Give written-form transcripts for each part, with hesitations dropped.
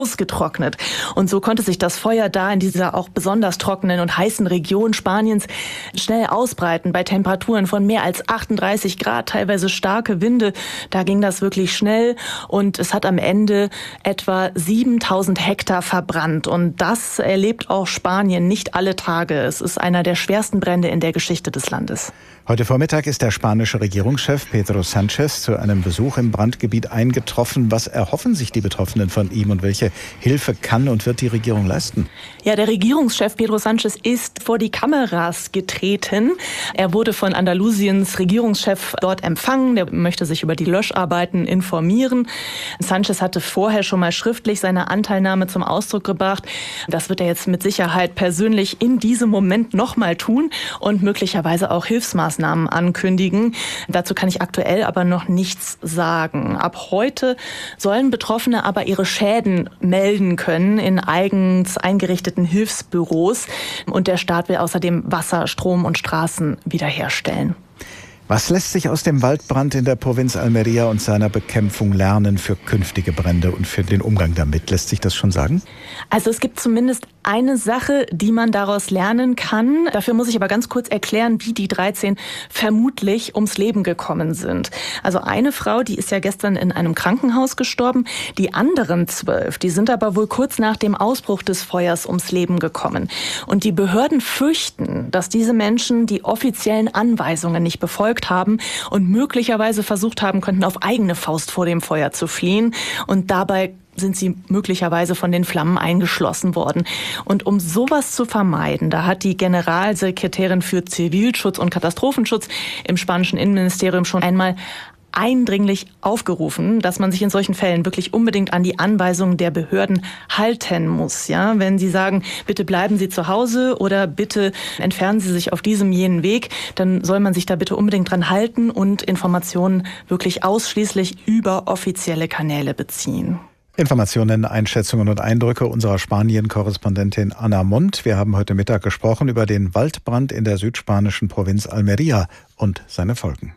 ausgetrocknet. Und so konnte sich das Feuer da in dieser auch besonders trockenen und heißen Region Spaniens schnell ausbreiten. Bei Temperaturen von mehr als 38 Grad, teilweise starke Winde. Da ging das wirklich schnell und es hat am Ende etwa 7000 Hektar verbrannt. Und das erlebt auch Spanien nicht alle Tage. Es ist einer der schwersten Brände in der Geschichte des Landes. Heute Vormittag ist der spanische Regierungschef Pedro Sánchez zu einem Besuch im Brandgebiet eingetroffen. Was erhoffen sich die Betroffenen von ihm und welche Hilfe kann und wird die Regierung leisten? Ja, der Regierungschef Pedro Sánchez ist vor die Kameras getreten. Er wurde von Andalusiens Regierungschef dort empfangen. Der möchte sich über die Löscharbeiten informieren. Sánchez hatte vorher schon mal schriftlich seine Anteilnahme zum Ausdruck gebracht. Das wird er jetzt mit Sicherheit persönlich in diesem Moment nochmal tun und möglicherweise auch Hilfsmaßnahmen ankündigen. Dazu kann ich aktuell aber noch nichts sagen. Ab heute sollen Betroffene aber ihre Schäden melden können in eigens eingerichteten Hilfsbüros. Und der Staat will außerdem Wasser, Strom und Straßen wiederherstellen. Was lässt sich aus dem Waldbrand in der Provinz Almería und seiner Bekämpfung lernen für künftige Brände und für den Umgang damit? Lässt sich das schon sagen? Also es gibt zumindest eine Sache, die man daraus lernen kann. Dafür muss ich aber ganz kurz erklären, wie die 13 vermutlich ums Leben gekommen sind. Also eine Frau, die ist ja gestern in einem Krankenhaus gestorben. Die anderen 12, die sind aber wohl kurz nach dem Ausbruch des Feuers ums Leben gekommen. Und die Behörden fürchten, dass diese Menschen die offiziellen Anweisungen nicht befolgt haben und möglicherweise versucht haben könnten, auf eigene Faust vor dem Feuer zu fliehen. Und dabei sind sie möglicherweise von den Flammen eingeschlossen worden. Und um sowas zu vermeiden, da hat die Generalsekretärin für Zivilschutz und Katastrophenschutz im spanischen Innenministerium schon einmal eindringlich aufgerufen, dass man sich in solchen Fällen wirklich unbedingt an die Anweisungen der Behörden halten muss. Ja, wenn sie sagen, bitte bleiben Sie zu Hause oder bitte entfernen Sie sich auf diesem jenen Weg, dann soll man sich da bitte unbedingt dran halten und Informationen wirklich ausschließlich über offizielle Kanäle beziehen. Informationen, Einschätzungen und Eindrücke unserer Spanien-Korrespondentin Anna Mont. Wir haben heute Mittag gesprochen über den Waldbrand in der südspanischen Provinz Almería und seine Folgen.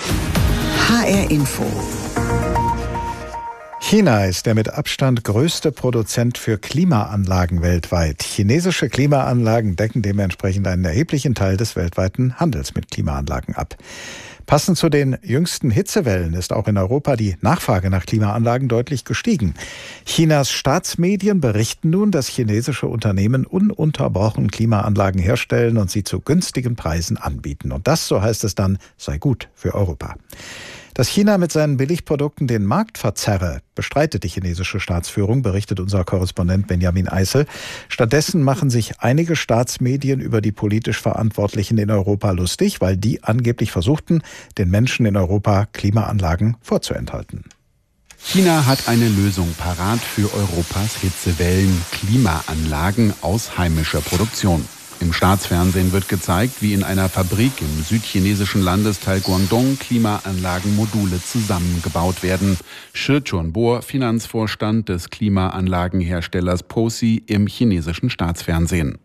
HR Info. China ist der mit Abstand größte Produzent für Klimaanlagen weltweit. Chinesische Klimaanlagen decken dementsprechend einen erheblichen Teil des weltweiten Handels mit Klimaanlagen ab. Passend zu den jüngsten Hitzewellen ist auch in Europa die Nachfrage nach Klimaanlagen deutlich gestiegen. Chinas Staatsmedien berichten nun, dass chinesische Unternehmen ununterbrochen Klimaanlagen herstellen und sie zu günstigen Preisen anbieten. Und das, so heißt es dann, sei gut für Europa. Dass China mit seinen Billigprodukten den Markt verzerre, bestreitet die chinesische Staatsführung, berichtet unser Korrespondent Benjamin Eisel. Stattdessen machen sich einige Staatsmedien über die politisch Verantwortlichen in Europa lustig, weil die angeblich versuchten, den Menschen in Europa Klimaanlagen vorzuenthalten. China hat eine Lösung parat für Europas Hitzewellen: Klimaanlagen aus heimischer Produktion. Im Staatsfernsehen wird gezeigt, wie in einer Fabrik im südchinesischen Landesteil Guangdong Klimaanlagenmodule zusammengebaut werden. Shi Chunbo, Finanzvorstand des Klimaanlagenherstellers POSI im chinesischen Staatsfernsehen.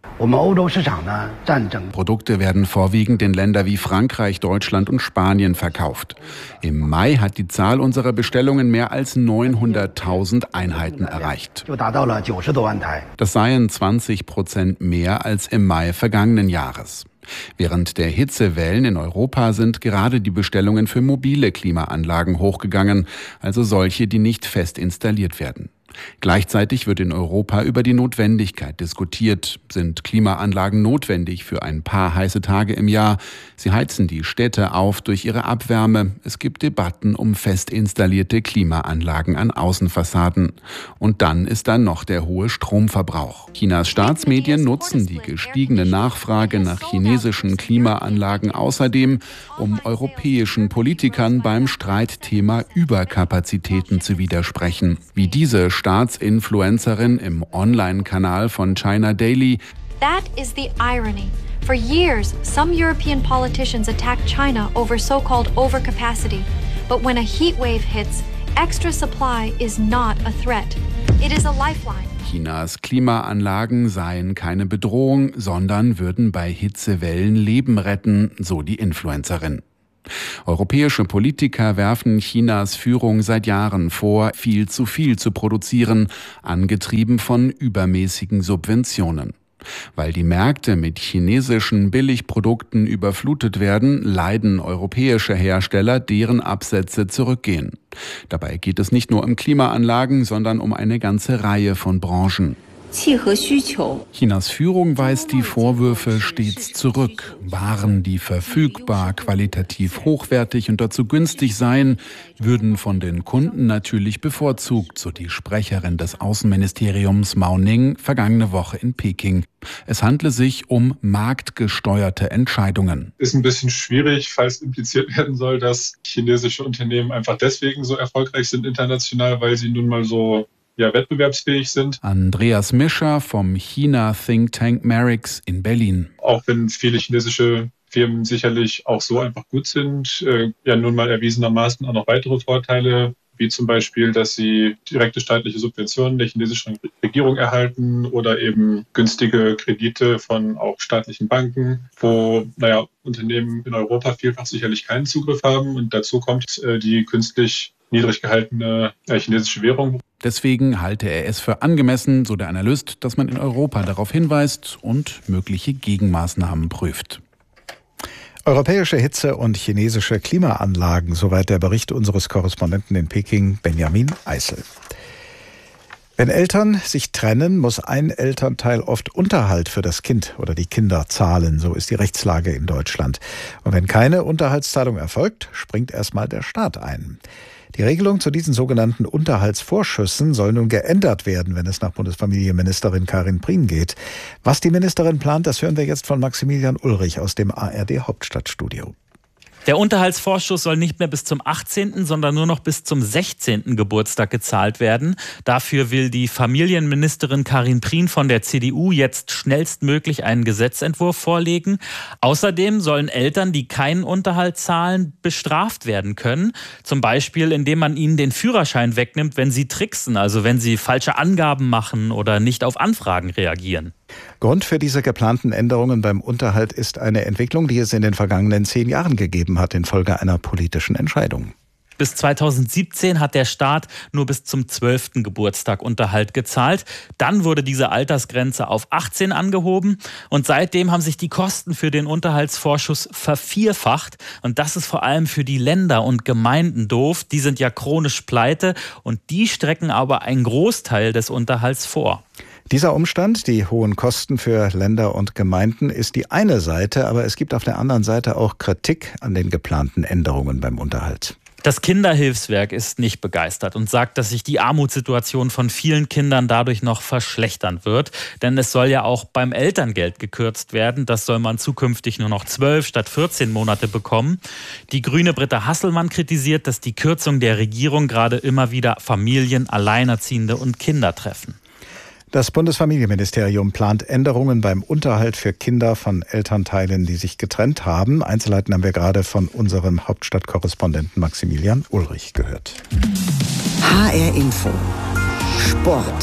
Produkte werden vorwiegend in Länder wie Frankreich, Deutschland und Spanien verkauft. Im Mai hat die Zahl unserer Bestellungen mehr als 900.000 Einheiten erreicht. Das seien 20% mehr als im Mai vergangenen Jahres. Während der Hitzewellen in Europa sind gerade die Bestellungen für mobile Klimaanlagen hochgegangen, also solche, die nicht fest installiert werden. Gleichzeitig wird in Europa über die Notwendigkeit diskutiert. Sind Klimaanlagen notwendig für ein paar heiße Tage im Jahr? Sie heizen die Städte auf durch ihre Abwärme. Es gibt Debatten um fest installierte Klimaanlagen an Außenfassaden. Und dann ist da noch der hohe Stromverbrauch. Chinas Staatsmedien nutzen die gestiegene Nachfrage nach chinesischen Klimaanlagen außerdem, um europäischen Politikern beim Streitthema Überkapazitäten zu widersprechen. Wie diese Staatsinfluencerin im Online-Kanal von China Daily. That is the irony. For years, some European politicians attacked China over so-called overcapacity. But when a heat wave hits, extra supply is not a threat. It is a lifeline. Chinas Klimaanlagen seien keine Bedrohung, sondern würden bei Hitzewellen Leben retten, so die Influencerin. Europäische Politiker werfen Chinas Führung seit Jahren vor, viel zu produzieren, angetrieben von übermäßigen Subventionen. Weil die Märkte mit chinesischen Billigprodukten überflutet werden, leiden europäische Hersteller, deren Absätze zurückgehen. Dabei geht es nicht nur um Klimaanlagen, sondern um eine ganze Reihe von Branchen. Chinas Führung weist die Vorwürfe stets zurück. Waren, die verfügbar, qualitativ hochwertig und dazu günstig seien, würden von den Kunden natürlich bevorzugt, so die Sprecherin des Außenministeriums Mao Ning vergangene Woche in Peking. Es handle sich um marktgesteuerte Entscheidungen. Ist ein bisschen schwierig, falls impliziert werden soll, dass chinesische Unternehmen einfach deswegen so erfolgreich sind international, weil sie nun mal so wettbewerbsfähig sind. Andreas Mischer vom China-Think Tank Merix in Berlin. Auch wenn viele chinesische Firmen sicherlich auch so einfach gut sind, nun mal erwiesenermaßen auch noch weitere Vorteile, wie zum Beispiel, dass sie direkte staatliche Subventionen der chinesischen Regierung erhalten oder eben günstige Kredite von auch staatlichen Banken, wo Unternehmen in Europa vielfach sicherlich keinen Zugriff haben. Und dazu kommt die künstlich niedrig gehaltene chinesische Währung. Deswegen halte er es für angemessen, so der Analyst, dass man in Europa darauf hinweist und mögliche Gegenmaßnahmen prüft. Europäische Hitze und chinesische Klimaanlagen, soweit der Bericht unseres Korrespondenten in Peking, Benjamin Eisel. Wenn Eltern sich trennen, muss ein Elternteil oft Unterhalt für das Kind oder die Kinder zahlen. So ist die Rechtslage in Deutschland. Und wenn keine Unterhaltszahlung erfolgt, springt erstmal der Staat ein. Die Regelung zu diesen sogenannten Unterhaltsvorschüssen soll nun geändert werden, wenn es nach Bundesfamilienministerin Karin Prien geht. Was die Ministerin plant, das hören wir jetzt von Maximilian Ulrich aus dem ARD Hauptstadtstudio. Der Unterhaltsvorschuss soll nicht mehr bis zum 18., sondern nur noch bis zum 16. Geburtstag gezahlt werden. Dafür will die Familienministerin Karin Prien von der CDU jetzt schnellstmöglich einen Gesetzentwurf vorlegen. Außerdem sollen Eltern, die keinen Unterhalt zahlen, bestraft werden können. Zum Beispiel, indem man ihnen den Führerschein wegnimmt, wenn sie tricksen, also wenn sie falsche Angaben machen oder nicht auf Anfragen reagieren. Grund für diese geplanten Änderungen beim Unterhalt ist eine Entwicklung, die es in den vergangenen 10 Jahren gegeben hat, infolge einer politischen Entscheidung. Bis 2017 hat der Staat nur bis zum 12. Geburtstag Unterhalt gezahlt. Dann wurde diese Altersgrenze auf 18 angehoben und seitdem haben sich die Kosten für den Unterhaltsvorschuss vervierfacht. Und das ist vor allem für die Länder und Gemeinden doof. Die sind ja chronisch pleite und die strecken aber einen Großteil des Unterhalts vor. Dieser Umstand, die hohen Kosten für Länder und Gemeinden, ist die eine Seite, aber es gibt auf der anderen Seite auch Kritik an den geplanten Änderungen beim Unterhalt. Das Kinderhilfswerk ist nicht begeistert und sagt, dass sich die Armutssituation von vielen Kindern dadurch noch verschlechtern wird. Denn es soll ja auch beim Elterngeld gekürzt werden. Das soll man zukünftig nur noch 12 statt 14 Monate bekommen. Die grüne Britta Hasselmann kritisiert, dass die Kürzung der Regierung gerade immer wieder Familien, Alleinerziehende und Kinder treffen. Das Bundesfamilienministerium plant Änderungen beim Unterhalt für Kinder von Elternteilen, die sich getrennt haben. Einzelheiten haben wir gerade von unserem Hauptstadtkorrespondenten Maximilian Ulrich gehört. HR Info. Sport.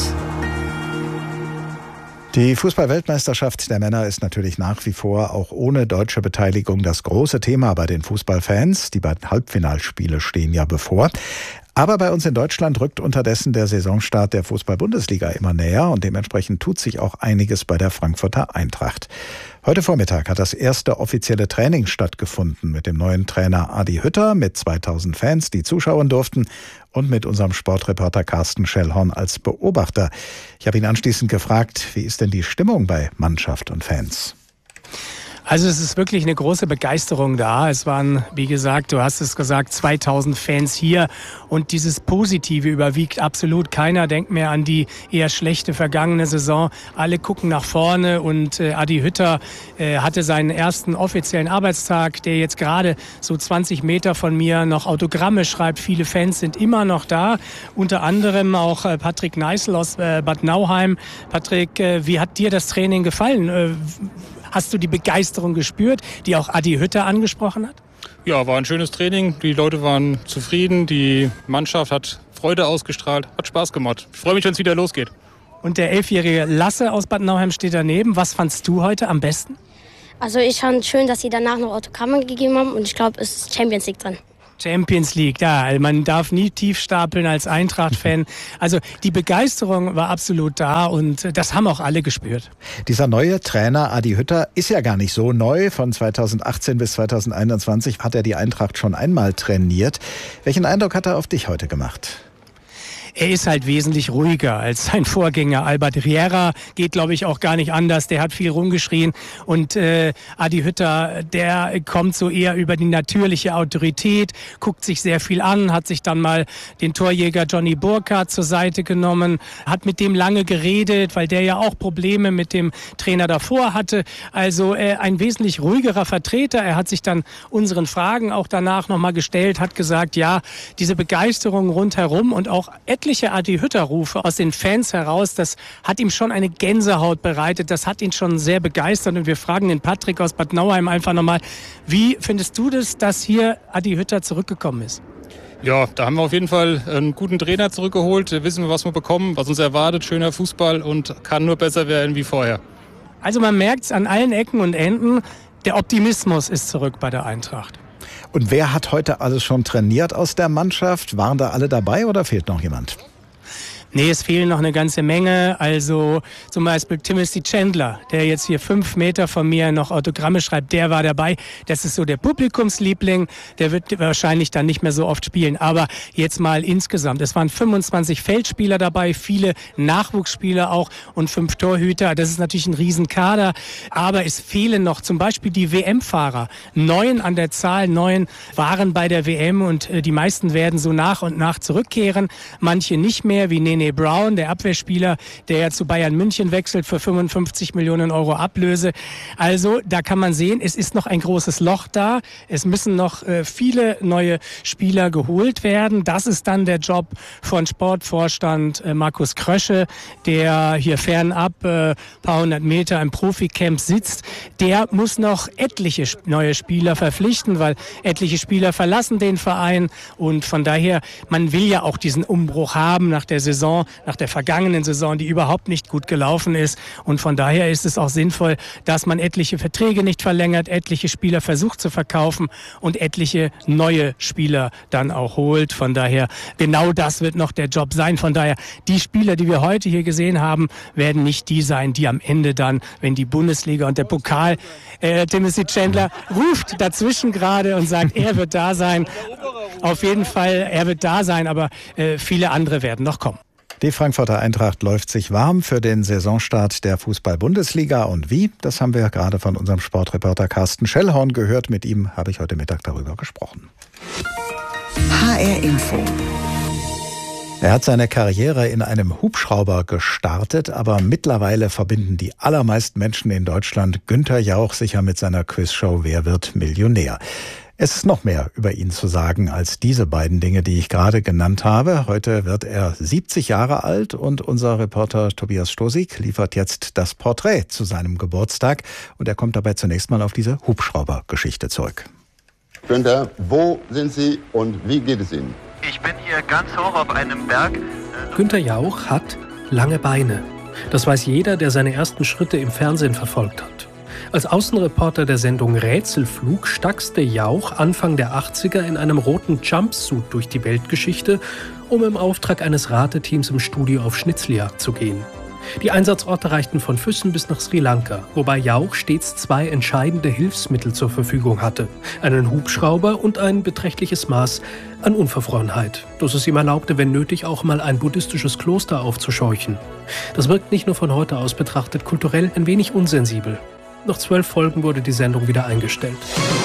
Die Fußball-Weltmeisterschaft der Männer ist natürlich nach wie vor auch ohne deutsche Beteiligung das große Thema bei den Fußballfans. Die beiden Halbfinalspiele stehen ja bevor. Aber bei uns in Deutschland rückt unterdessen der Saisonstart der Fußball-Bundesliga immer näher und dementsprechend tut sich auch einiges bei der Frankfurter Eintracht. Heute Vormittag hat das erste offizielle Training stattgefunden mit dem neuen Trainer Adi Hütter, mit 2000 Fans, die zuschauen durften und mit unserem Sportreporter Carsten Schellhorn als Beobachter. Ich habe ihn anschließend gefragt, wie ist denn die Stimmung bei Mannschaft und Fans? Also es ist wirklich eine große Begeisterung da. Es waren, wie gesagt, du hast es gesagt, 2000 Fans hier und dieses Positive überwiegt absolut. Keiner denkt mehr an die eher schlechte vergangene Saison. Alle gucken nach vorne und Adi Hütter hatte seinen ersten offiziellen Arbeitstag, der jetzt gerade so 20 Meter von mir noch Autogramme schreibt. Viele Fans sind immer noch da, unter anderem auch Patrick Neißl aus Bad Nauheim. Patrick, wie hat dir das Training gefallen? Hast du die Begeisterung gespürt, die auch Adi Hütter angesprochen hat? Ja, war ein schönes Training. Die Leute waren zufrieden. Die Mannschaft hat Freude ausgestrahlt. Hat Spaß gemacht. Ich freue mich, wenn es wieder losgeht. Und der 11-jährige Lasse aus Bad Nauheim steht daneben. Was fandst du heute am besten? Also ich fand schön, dass sie danach noch Autogramme gegeben haben und ich glaube, es ist Champions League drin. Champions League, ja, man darf nie tief stapeln als Eintracht-Fan. Also die Begeisterung war absolut da und das haben auch alle gespürt. Dieser neue Trainer Adi Hütter ist ja gar nicht so neu. Von 2018 bis 2021 hat er die Eintracht schon einmal trainiert. Welchen Eindruck hat er auf dich heute gemacht? Er ist halt wesentlich ruhiger als sein Vorgänger Albert Riera. Geht, glaube ich, auch gar nicht anders. Der hat viel rumgeschrien. Und Adi Hütter, der kommt so eher über die natürliche Autorität, guckt sich sehr viel an, hat sich dann mal den Torjäger Johnny Burkhardt zur Seite genommen, hat mit dem lange geredet, weil der ja auch Probleme mit dem Trainer davor hatte. Also ein wesentlich ruhigerer Vertreter. Er hat sich dann unseren Fragen auch danach nochmal gestellt, hat gesagt, ja, diese Begeisterung rundherum und auch etliche Adi-Hütter-Rufe aus den Fans heraus, das hat ihm schon eine Gänsehaut bereitet, das hat ihn schon sehr begeistert und wir fragen den Patrick aus Bad Nauheim einfach nochmal, wie findest du das, dass hier Adi Hütter zurückgekommen ist? Ja, da haben wir auf jeden Fall einen guten Trainer zurückgeholt, wissen wir, was wir bekommen, was uns erwartet, schöner Fußball und kann nur besser werden wie vorher. Also man merkt es an allen Ecken und Enden, der Optimismus ist zurück bei der Eintracht. Und wer hat heute alles schon trainiert aus der Mannschaft? Waren da alle dabei oder fehlt noch jemand? Nee, es fehlen noch eine ganze Menge. Also zum Beispiel Timothy Chandler, der jetzt hier 5 Meter von mir noch Autogramme schreibt, der war dabei. Das ist so der Publikumsliebling. Der wird wahrscheinlich dann nicht mehr so oft spielen. Aber jetzt mal insgesamt. Es waren 25 Feldspieler dabei, viele Nachwuchsspieler auch und 5 Torhüter. Das ist natürlich ein Riesenkader. Aber es fehlen noch zum Beispiel die WM-Fahrer. 9 an der Zahl, 9 waren bei der WM und die meisten werden so nach und nach zurückkehren. Manche nicht mehr, wie Nene Brown, der Abwehrspieler, der ja zu Bayern München wechselt für 55 Millionen Euro Ablöse. Also da kann man sehen, es ist noch ein großes Loch da. Es müssen noch viele neue Spieler geholt werden. Das ist dann der Job von Sportvorstand Markus Krösche, der hier fernab paar hundert Meter im Proficamp sitzt. Der muss noch etliche neue Spieler verpflichten, weil etliche Spieler verlassen den Verein und von daher, man will ja auch diesen Umbruch haben nach der Saison, nach der vergangenen Saison, die überhaupt nicht gut gelaufen ist. Und von daher ist es auch sinnvoll, dass man etliche Verträge nicht verlängert, etliche Spieler versucht zu verkaufen und etliche neue Spieler dann auch holt. Von daher, genau das wird noch der Job sein. Von daher, die Spieler, die wir heute hier gesehen haben, werden nicht die sein, die am Ende dann, wenn die Bundesliga und der Pokal, Timothy Chandler ruft dazwischen gerade und sagt, er wird da sein. Auf jeden Fall, er wird da sein, aber viele andere werden noch kommen. Die Frankfurter Eintracht läuft sich warm für den Saisonstart der Fußball-Bundesliga. Und wie? Das haben wir gerade von unserem Sportreporter Carsten Schellhorn gehört. Mit ihm habe ich heute Mittag darüber gesprochen. HR Info. Er hat seine Karriere in einem Hubschrauber gestartet, aber mittlerweile verbinden die allermeisten Menschen in Deutschland Günther Jauch sicher mit seiner Quizshow Wer wird Millionär? Es ist noch mehr über ihn zu sagen als diese beiden Dinge, die ich gerade genannt habe. Heute wird er 70 Jahre alt und unser Reporter Tobias Stosig liefert jetzt das Porträt zu seinem Geburtstag. Und er kommt dabei zunächst mal auf diese Hubschrauber-Geschichte zurück. Günther, wo sind Sie und wie geht es Ihnen? Ich bin hier ganz hoch auf einem Berg. Günther Jauch hat lange Beine. Das weiß jeder, der seine ersten Schritte im Fernsehen verfolgt hat. Als Außenreporter der Sendung Rätselflug stachste Jauch Anfang der 80er in einem roten Jumpsuit durch die Weltgeschichte, um im Auftrag eines Rateteams im Studio auf Schnitzeljagd zu gehen. Die Einsatzorte reichten von Füssen bis nach Sri Lanka, wobei Jauch stets 2 entscheidende Hilfsmittel zur Verfügung hatte. Einen Hubschrauber und ein beträchtliches Maß an Unverfrorenheit, das es ihm erlaubte, wenn nötig, auch mal ein buddhistisches Kloster aufzuscheuchen. Das wirkt nicht nur von heute aus betrachtet kulturell ein wenig unsensibel. Nach 12 Folgen wurde die Sendung wieder eingestellt.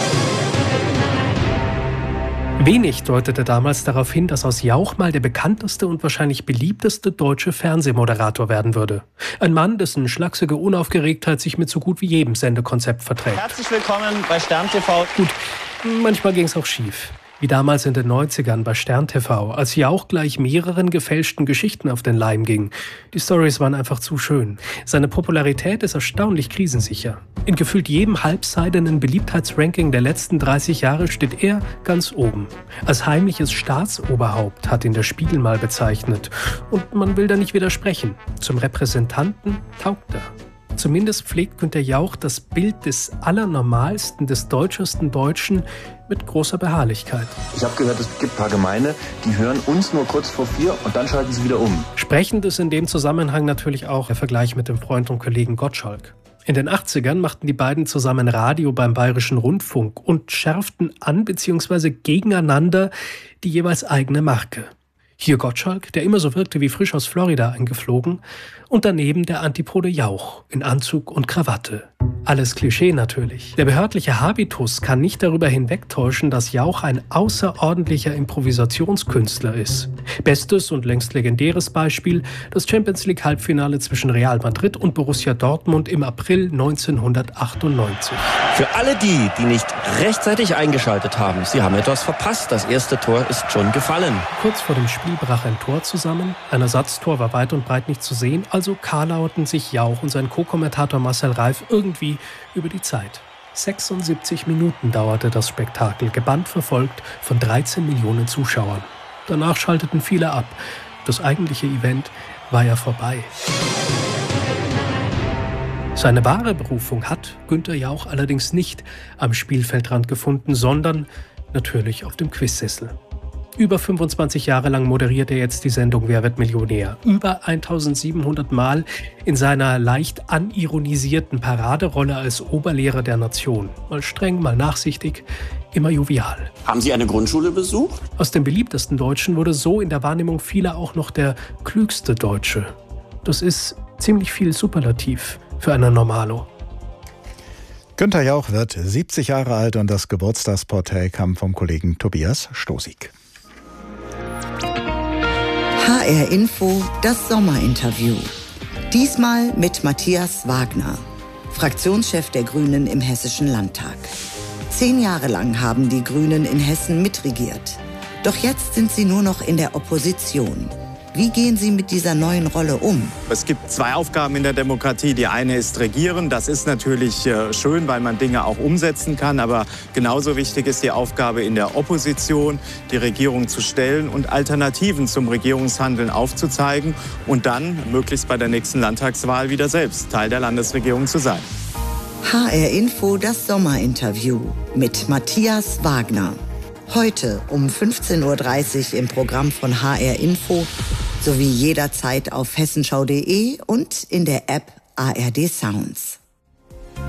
Wenig deutete damals darauf hin, dass aus Jauch mal der bekannteste und wahrscheinlich beliebteste deutsche Fernsehmoderator werden würde. Ein Mann, dessen schlachsige Unaufgeregtheit sich mit so gut wie jedem Sendekonzept verträgt. Herzlich willkommen bei Stern TV. Gut, manchmal ging es auch schief. Wie damals in den 90ern bei Stern TV, als Jauch gleich mehreren gefälschten Geschichten auf den Leim ging. Die Storys waren einfach zu schön. Seine Popularität ist erstaunlich krisensicher. In gefühlt jedem halbseidenen Beliebtheitsranking der letzten 30 Jahre steht er ganz oben. Als heimliches Staatsoberhaupt hat ihn der Spiegel mal bezeichnet. Und man will da nicht widersprechen. Zum Repräsentanten taugt er. Zumindest pflegt Günther Jauch das Bild des Allernormalsten, des deutschesten Deutschen mit großer Beharrlichkeit. Ich habe gehört, es gibt ein paar Gemeinde, die hören uns nur kurz vor 4 und dann schalten sie wieder um. Sprechend ist in dem Zusammenhang natürlich auch der Vergleich mit dem Freund und Kollegen Gottschalk. In den 80ern machten die beiden zusammen Radio beim Bayerischen Rundfunk und schärften an bzw. gegeneinander die jeweils eigene Marke. Hier Gottschalk, der immer so wirkte wie frisch aus Florida eingeflogen, und daneben der Antipode Jauch in Anzug und Krawatte. Alles Klischee natürlich. Der behördliche Habitus kann nicht darüber hinwegtäuschen, dass Jauch ein außerordentlicher Improvisationskünstler ist. Bestes und längst legendäres Beispiel: das Champions-League-Halbfinale zwischen Real Madrid und Borussia Dortmund im April 1998. Für alle die nicht rechtzeitig eingeschaltet haben, sie haben etwas verpasst. Das erste Tor ist schon gefallen. Kurz vor dem Spiel brach ein Tor zusammen. Ein Ersatztor war weit und breit nicht zu sehen, also karlauerten sich Jauch und sein Co-Kommentator Marcel Reif irgendwie über die Zeit. 76 Minuten dauerte das Spektakel, gebannt verfolgt von 13 Millionen Zuschauern. Danach schalteten viele ab. Das eigentliche Event war ja vorbei. Seine wahre Berufung hat Günther Jauch allerdings nicht am Spielfeldrand gefunden, sondern natürlich auf dem Quizsessel. Über 25 Jahre lang moderiert er jetzt die Sendung Wer wird Millionär? Über 1700 Mal in seiner leicht anironisierten Paraderolle als Oberlehrer der Nation. Mal streng, mal nachsichtig, immer jovial. Haben Sie eine Grundschule besucht? Aus dem beliebtesten Deutschen wurde so in der Wahrnehmung vieler auch noch der klügste Deutsche. Das ist ziemlich viel Superlativ für einen Normalo. Günther Jauch wird 70 Jahre alt und das Geburtstagsporträt kam vom Kollegen Tobias Stosig. HR Info, das Sommerinterview. Diesmal mit Matthias Wagner, Fraktionschef der Grünen im Hessischen Landtag. 10 Jahre lang haben die Grünen in Hessen mitregiert. Doch jetzt sind sie nur noch in der Opposition. Wie gehen Sie mit dieser neuen Rolle um? Es gibt 2 Aufgaben in der Demokratie. Die eine ist Regieren. Das ist natürlich schön, weil man Dinge auch umsetzen kann. Aber genauso wichtig ist die Aufgabe in der Opposition, die Regierung zu stellen und Alternativen zum Regierungshandeln aufzuzeigen und dann möglichst bei der nächsten Landtagswahl wieder selbst Teil der Landesregierung zu sein. HR Info, das Sommerinterview mit Matthias Wagner. Heute um 15.30 Uhr im Programm von HR Info sowie jederzeit auf hessenschau.de und in der App ARD Sounds.